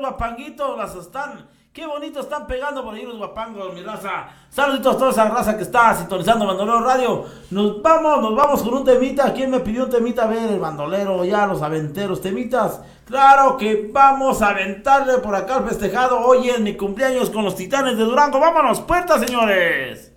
guapanguitos las están. Qué bonito están pegando por ahí los guapangos, mi raza. Saluditos a toda esa raza que está sintonizando Bandolero Radio. Nos vamos con un temita. ¿Quién me pidió un temita? A ver, el bandolero, ya los aventeros, temitas. Claro que vamos a aventarle por acá al festejado. Hoy es mi cumpleaños con los Titanes de Durango. Vámonos, puertas, señores.